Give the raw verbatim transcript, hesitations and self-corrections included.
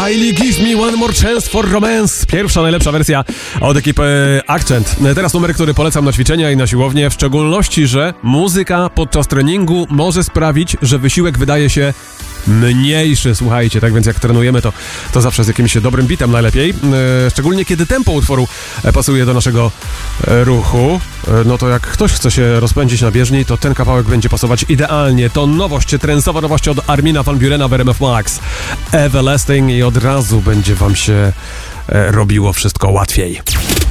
Kylie Give Me One More Chance for Romance. Pierwsza, najlepsza wersja od ekipy Accent. Teraz numer, który polecam na ćwiczenia i na siłownię, w szczególności, że muzyka podczas treningu może sprawić, że wysiłek wydaje się mniejszy, słuchajcie, tak więc jak trenujemy, to, to zawsze z jakimś dobrym bitem najlepiej, e, szczególnie kiedy tempo utworu pasuje do naszego e, ruchu, e, no to jak ktoś chce się rozpędzić na bieżni, to ten kawałek będzie pasować idealnie. To nowość, trensowa nowość od Armina van Burena w R M F Max, Everlasting, i od razu będzie wam się e, robiło wszystko łatwiej.